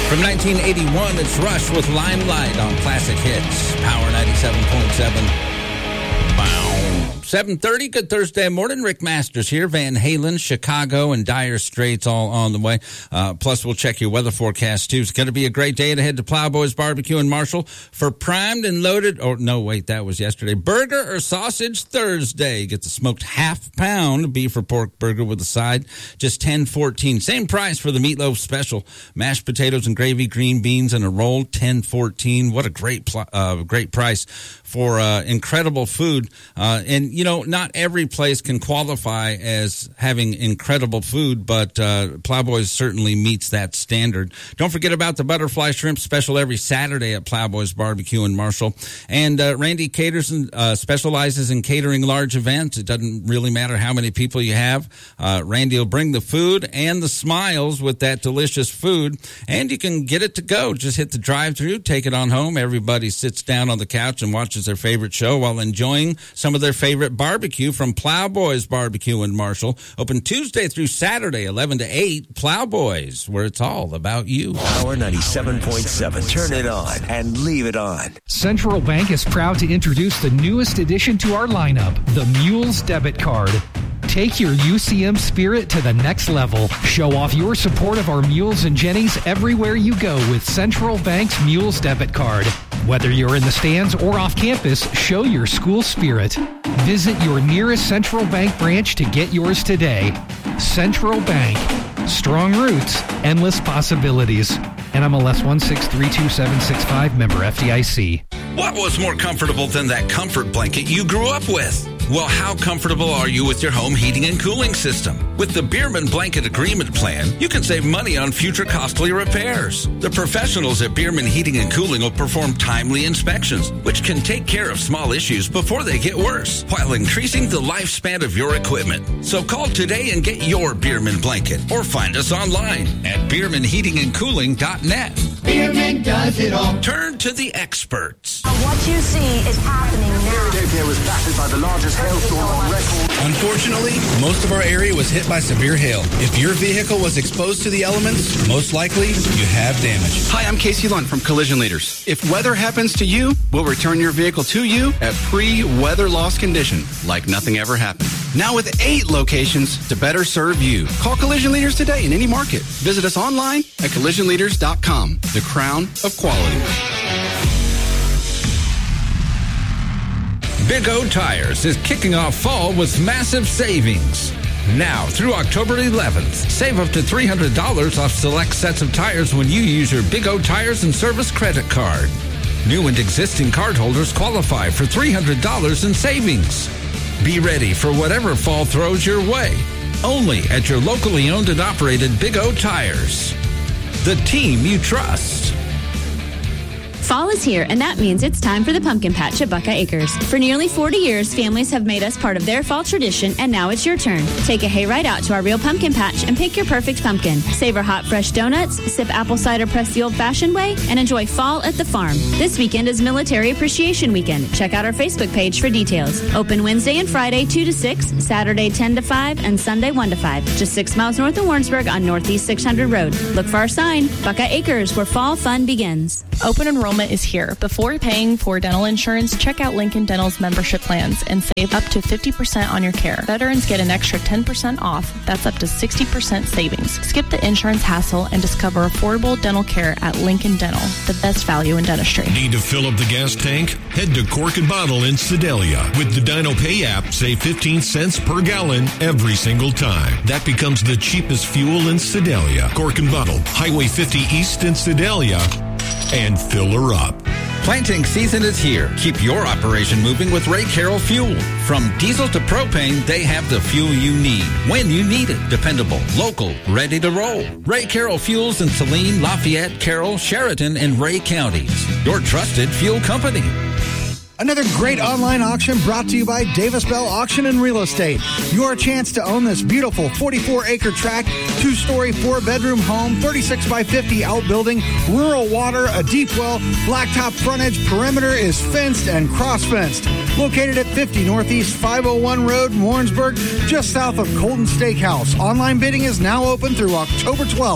From 1981, it's Rush with Limelight on Classic Hits. Power 97.7. 7:30, good Thursday morning. Rick Masters here. Van Halen, Chicago, and Dire Straits all on the way. Plus, we'll check your weather forecast, too. It's going to be a great day to head to Plowboys Barbecue in Marshall for primed and loaded, that was yesterday, burger or sausage Thursday. Get the smoked half-pound beef or pork burger with a side, just $10.14. Same price for the meatloaf special. Mashed potatoes and gravy, green beans, and a roll, $10.14. What a great price for incredible food. And, not every place can qualify as having incredible food, but Plowboys certainly meets that standard. Don't forget about the butterfly shrimp special every Saturday at Plowboys Barbecue in Marshall. And Randy caters and specializes in catering large events. It doesn't really matter how many people you have. Randy will bring the food and the smiles with that delicious food, and you can get it to go. Just hit the drive-thru, take it on home. Everybody sits down on the couch and watches their favorite show while enjoying some of their favorite barbecue from Plowboys Barbecue in Marshall. Open Tuesday through Saturday, 11 to 8. Plowboys, where it's all about you. Power 97.7. Turn it on and leave it on. Central Bank is proud to introduce the newest addition to our lineup, the Mules Debit Card. Take your UCM spirit to the next level. Show off your support of our Mules and Jennies everywhere you go with Central Bank's Mules Debit Card. Whether you're in the stands or off campus, show your school spirit. Visit your nearest Central Bank branch to get yours today. Central Bank. Strong roots, endless possibilities. NMLS 1632765, member FDIC. What was more comfortable than that comfort blanket you grew up with? Well, how comfortable are you with your home heating and cooling system? With the Bierman Blanket Agreement Plan, you can save money on future costly repairs. The professionals at Bierman Heating and Cooling will perform timely inspections, which can take care of small issues before they get worse, while increasing the lifespan of your equipment. So call today and get your Bierman blanket, or find us online at BiermanHeatingandCooling.net. Bierman does it all. Turn to the experts. What you see is happening now. Philadelphia was battered by the largest hailstorm on record. Unfortunately, most of our area was hit by severe hail. If your vehicle was exposed to the elements, most likely you have damage. Hi, I'm Casey Lunt from Collision Leaders. If weather happens to you, we'll return your vehicle to you at pre-weather loss condition, like nothing ever happened. Now with 8 locations to better serve you. Call Collision Leaders today in any market. Visit us online at collisionleaders.com. The crown of quality. Big O Tires is kicking off fall with massive savings. Now through October 11th, save up to $300 off select sets of tires when you use your Big O Tires and Service credit card. New and existing cardholders qualify for $300 in savings. Be ready for whatever fall throws your way. Only at your locally owned and operated Big O Tires. The team you trust. Fall is here, and that means it's time for the Pumpkin Patch at Buckeye Acres. For nearly 40 years, families have made us part of their fall tradition, and now it's your turn. Take a hayride out to our real pumpkin patch and pick your perfect pumpkin. Savor hot, fresh donuts, sip apple cider pressed the old-fashioned way, and enjoy fall at the farm. This weekend is Military Appreciation Weekend. Check out our Facebook page for details. Open Wednesday and Friday 2 to 6, Saturday 10 to 5, and Sunday 1 to 5. Just 6 miles north of Warrensburg on Northeast 600 Road. Look for our sign, Buckeye Acres, where fall fun begins. Open enrollment is here. Before paying for dental insurance, check out Lincoln Dental's membership plans and save up to 50% on your care. Veterans get an extra 10% off. That's up to 60% savings. Skip the insurance hassle and discover affordable dental care at Lincoln Dental, the best value in dentistry. Need to fill up the gas tank? Head to Cork and Bottle in Sedalia. With the Dino Pay app, save 15 cents per gallon every single time. That becomes the cheapest fuel in Sedalia. Cork and Bottle, Highway 50 East in Sedalia. And fill her up. Planting season is here. Keep your operation moving with Ray Carroll Fuel. From diesel to propane, they have the fuel you need when you need it. Dependable, local, ready to roll. Ray Carroll Fuels in Saline, Lafayette, Carroll, Sheridan, and Ray counties. Your trusted fuel company. Another great online auction brought to you by Davis Bell Auction and Real Estate. Your chance to own this beautiful 44-acre tract, 2-story, 4-bedroom home, 36 by 50 outbuilding, rural water, a deep well, blacktop frontage, perimeter is fenced and cross-fenced. Located at 50 Northeast 501 Road, Warrensburg, just south of Colton Steakhouse. Online bidding is now open through October 12th.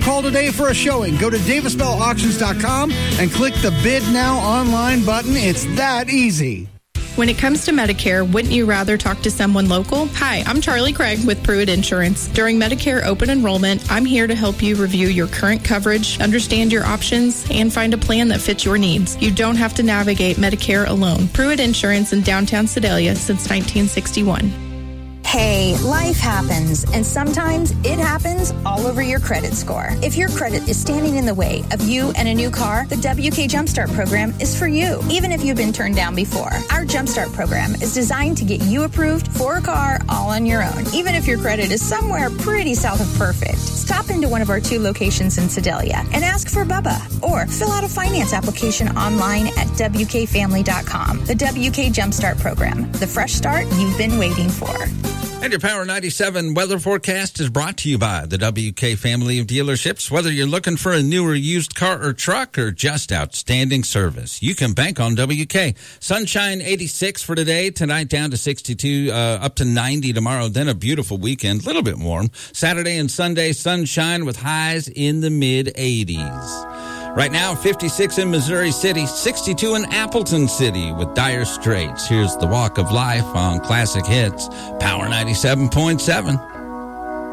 Call today for a showing. Go to DavisBellAuctions.com and click the Bid Now Online button. It's that easy. When it comes to Medicare, wouldn't you rather talk to someone local? Hi, I'm Charlie Craig with Pruitt Insurance. During Medicare open enrollment, I'm here to help you review your current coverage, understand your options, and find a plan that fits your needs. You don't have to navigate Medicare alone. Pruitt Insurance in downtown Sedalia since 1961. Hey, life happens, and sometimes it happens all over your credit score. If your credit is standing in the way of you and a new car, the WK Jumpstart program is for you, even if you've been turned down before. Our Jumpstart program is designed to get you approved for a car all on your own, even if your credit is somewhere pretty south of perfect. Stop into one of our 2 locations in Sedalia and ask for Bubba, or fill out a finance application online at WKFamily.com. The WK Jumpstart program, the fresh start you've been waiting for. And your Power 97 weather forecast is brought to you by the WK family of dealerships. Whether you're looking for a new or used car or truck or just outstanding service, you can bank on WK. Sunshine 86 for today. Tonight down to 62, up to 90 tomorrow. Then a beautiful weekend, a little bit warm. Saturday and Sunday, sunshine with highs in the mid-80s. Right now, 56 in Missouri City, 62 in Appleton City with Dire Straits. Here's the Walk of Life on Classic Hits, Power 97.7.